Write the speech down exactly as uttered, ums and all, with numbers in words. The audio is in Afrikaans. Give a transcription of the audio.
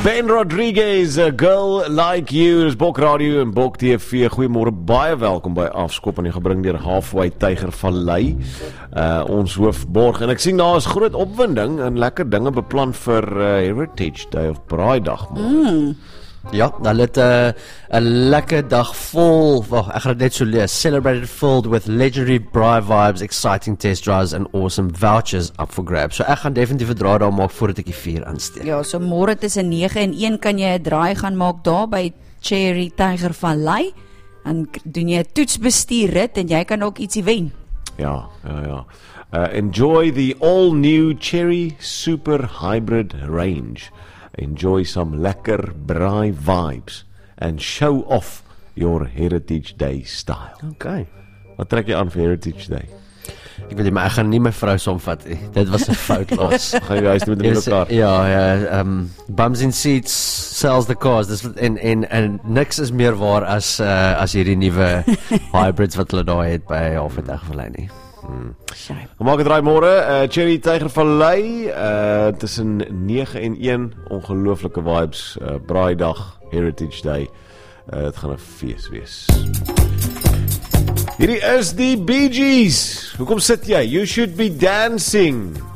Ben Rodriguez, A Girl Like You, is Bok Radio en Bok T V. Goeiemôre, baie welkom by Afskop en die gebring deur Halfway Tygervallei. Uh, ons hoofborg en ek sien daar is groot opwinding en lekker dinge beplan vir uh, Heritage Day of Braaidag. Mm. Ja, dan het 'n uh, 'n lekker dag vol, well, ek gaan dit net so lees, celebrated filled with legendary braai vibes, exciting test drives and awesome vouchers up for grabs. So ek gaan definitief 'n draai daar maak voordat ek die vuur aansteek. Ja, so môre tussen nege en een kan jy 'n draai gaan maak daar by Cherry Tygervallei en doen jy 'n toetsbestuurrit en jy kan ook ietsie wen. Ja, ja, ja. Uh, enjoy the all new Cherry Super Hybrid range. Enjoy some lekker braai vibes and show off your Heritage Day style. Okay. Wat trek jy aan vir Heritage Day? Ek weet nie, maar ek gaan nie my vrou saamvat nie. Dit was 'n fout los. Gaan jy huis toe met Yes, mekaar? Ja, ja, um, bums in seats sells the cars. Dis en en en niks is meer waar as uh, as hierdie nuwe hybrids wat hulle daar het by Halfway Tygervallei nie. Hmm. Kom maak 'n draai môre, uh, Cherry Tygervallei, uh, tussen nege en een, ongelooflike vibes, uh, braaidag, Heritage Day, uh, het gaan 'n fees wees. Hierdie is die Bee Gees. Hoekom sit jy? You should be dancing.